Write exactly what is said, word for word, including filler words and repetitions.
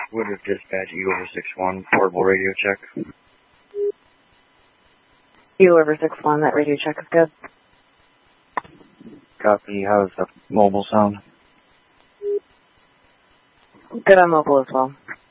Would have dispatched Eagle River six one, portable radio check. Eagle River six one, that radio check is good. Copy. How's the mobile sound? Good on mobile as well.